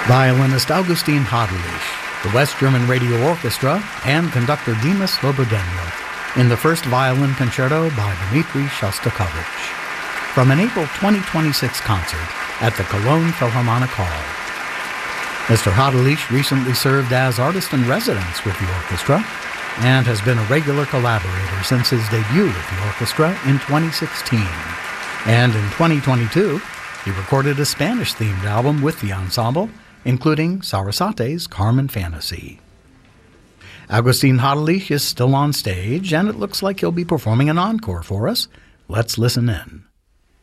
Violinist Augustin Hadelich, the West German Radio Orchestra, and conductor Dimas Lobodenko in the first violin concerto by Dmitri Shostakovich from an April 2026 concert at the Cologne Philharmonic Hall. Mr. Hadelich recently served as artist-in-residence with the orchestra and has been a regular collaborator since his debut with the orchestra in 2016. And in 2022, he recorded a Spanish-themed album with the ensemble, including Sarasate's Carmen Fantasy. Augustin Hadelich is still on stage, and it looks like he'll be performing an encore for us. Let's listen in.